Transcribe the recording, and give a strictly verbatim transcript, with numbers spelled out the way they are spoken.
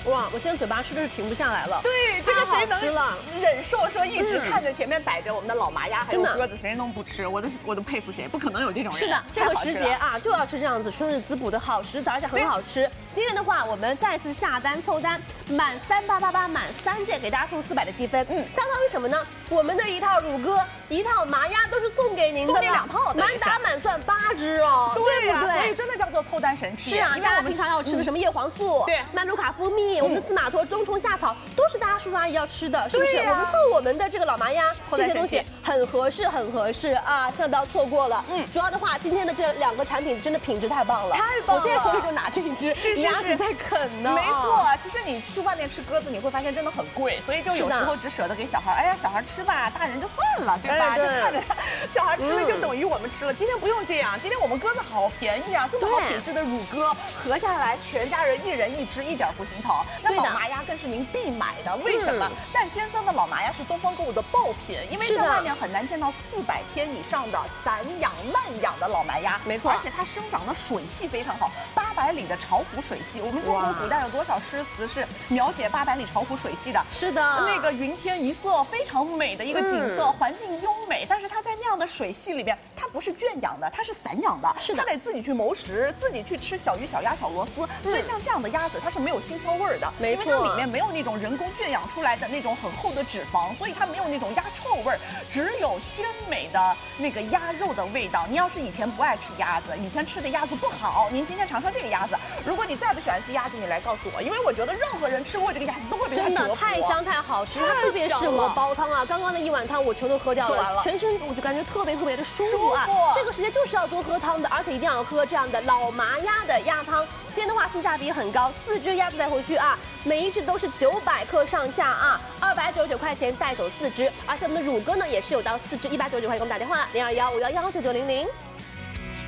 哇，我现在嘴巴是不是停不下来了？ 对，这个谁能吃了忍受说一直看着前面摆着我们的老麻鸭还有真的鸽子，谁能不吃？我都我都佩服谁，不可能有这种人。 是的，这个时节啊，就要吃这样子春日滋补的好食材，而且很好吃。今天的话，我们再次下单凑单，满三八八八满三件，给大家送四百的积分。嗯，相当于什么呢？我们的一套乳鸽、一套麻鸭都是送给您的了， 送你两套， 满打满算八只哦， 对呀、 不对？ 所以真的叫做凑单神器。 是啊， 因为我们大家平常要吃的什么叶黄素、 对曼卢卡蜂蜜、我们的司马托、冬虫夏草，都是大家叔叔阿姨要吃的，是不是？ 对呀我们凑我们的这个老麻鸭，这些东西很合适，很合适啊，千万不要错过了。嗯，主要的话，今天的这两个产品真的品质太棒了， 太棒了！ 我现在手里就拿着一只， 是是鸭子在啃呢。 没错，其实你去外面吃鸽子，你会发现真的很贵，所以就有时候只舍得给小孩，哎呀，小孩吃吧，大人就算了，对吧？ 对就看着小孩吃了就等于我们吃了。今天不用这样，今天我们鸽子好便宜啊，这么好品质的乳鸽，合下来全家人一人一只，一点不心疼。那老麻鸭更是您必买的，为什么？蛋先生的老麻鸭是东方购物的爆品，因为在外面很难见到四百天以上的散养慢养的老麻鸭， 没错， 而且它生长的水系非常好，八百里的巢湖水系。我们中国古代有多少诗词是描写八百里巢湖水系的？ 是的， 那个云天一色，非常美的一个景色，嗯、环境优美。但是它在那样的水系里边，它不是圈养的，它是散养的， 是的， 它得自己去谋食，自己去吃小鱼、小鸭、小螺丝。嗯、所以像这样的鸭子，它是没有腥臊味儿的， 没错， 因为它里面没有那种人工圈养出来的那种很厚的脂肪，所以它没有那种鸭臭味儿，只有鲜美的那个鸭肉的味道。您要是以前不爱吃鸭子，以前吃的鸭子不好，您今天尝尝这个鸭子。如果你再不喜欢吃鸭子，你来告诉我，因为我觉得任何人吃过这个鸭子都会被它真的折服。 太香太好吃，它特别适合煲汤啊。刚刚那一碗汤我全都喝掉了，了全身我就感觉特别特别的舒服啊。这个时间就是要多喝汤的，而且一定要喝这样的老麻鸭的鸭汤。今天的话性价比很高，四只鸭子带回去啊，每一只都是九百克上下啊，二百九十九块钱带走四只，而且我们的乳鸽呢也是有到四只，一百九十九块钱，给我们打电话零二幺五幺幺九九零零。